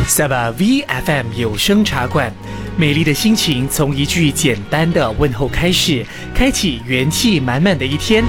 Saba VFM 有声茶馆，美丽的心情从一句简单的问候开始，开启元气满满的一天。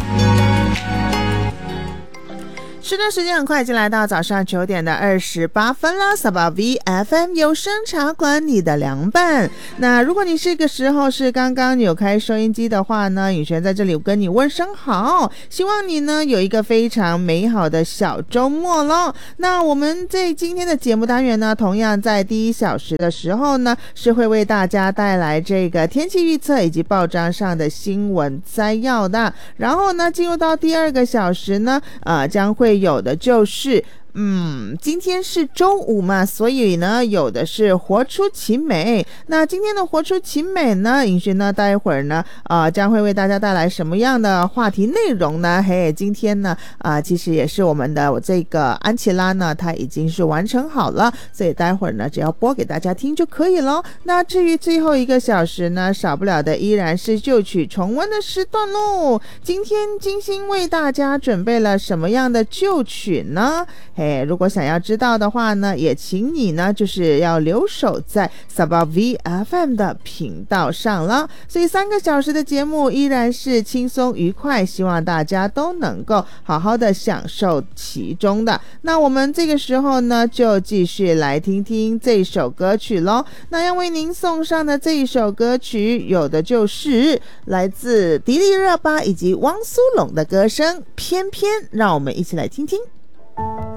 是的，时间很快已经来到早上9点的28分了。Saba VFM 有声茶馆，你的凉拌。那如果你这个时候是刚刚扭开收音机的话呢，允璇在这里跟你问声好，希望你呢有一个非常美好的小周末咯。那我们在今天的节目单元呢，同样在第一小时的时候呢，是会为大家带来这个天气预测以及报章上的新闻摘要的。然后呢，进入到第二个小时呢，将会有的就是今天是周五嘛，所以呢有的是活出奇美。那今天的活出奇美呢，尹璇呢待会儿呢将会为大家带来什么样的话题内容呢？今天呢其实也是我们的这个安琪拉呢，她已经是完成好了，所以待会儿呢只要播给大家听就可以了。那至于最后一个小时呢，少不了的依然是旧曲重温的时段咯。今天精心为大家准备了什么样的旧曲呢？如果想要知道的话呢，也请你呢就是要留守在 Saba VFM 的频道上了。所以3个小时的节目依然是轻松愉快，希望大家都能够好好的享受其中的。那我们这个时候呢，就继续来听听这首歌曲咯。那要为您送上的这一首歌曲，有的就是来自迪丽热巴以及汪苏泷的歌声《偏偏》，让我们一起来听听。